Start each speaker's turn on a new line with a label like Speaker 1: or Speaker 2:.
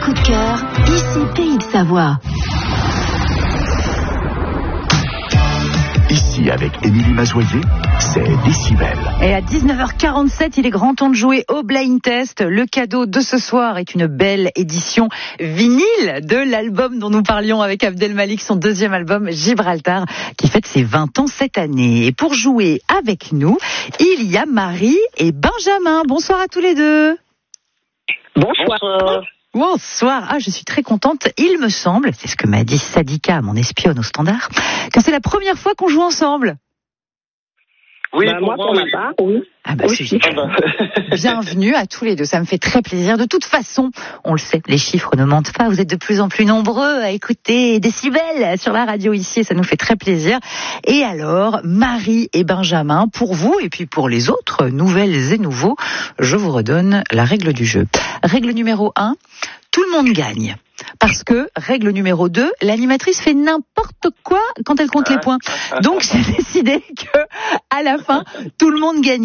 Speaker 1: coup de cœur, ici Pays de Savoie.
Speaker 2: Ici, avec Émilie Mazoyer, c'est Décibel.
Speaker 3: Et à 19h47, il est grand temps de jouer au Blind Test. Le cadeau de ce soir est une belle édition vinyle de l'album dont nous parlions avec Abdel Malik, son deuxième album Gibraltar, qui fête ses 20 ans cette année. Et pour jouer avec nous, il y a Marie et Benjamin. Bonsoir à tous les deux.
Speaker 4: Bonsoir.
Speaker 3: Bonsoir. Ah, je suis très contente. Il me semble, c'est ce que m'a dit Sadika, mon espionne au standard, que c'est la première fois qu'on joue ensemble.
Speaker 4: Oui, pour ma part, oui.
Speaker 3: Ah bah, oui. Bienvenue à tous les deux, ça me fait très plaisir. De toute façon, on le sait, les chiffres ne mentent pas. Vous êtes de plus en plus nombreux à écouter Décibel sur la radio ici et ça nous fait très plaisir. Et alors, Marie et Benjamin, pour vous et puis pour les autres, nouvelles et nouveaux, je vous redonne la règle du jeu. Règle numéro 1, tout le monde gagne. Parce que, règle numéro 2, l'animatrice fait n'importe quoi quand elle compte les points. Donc, j'ai décidé que, à la fin, tout le monde gagne.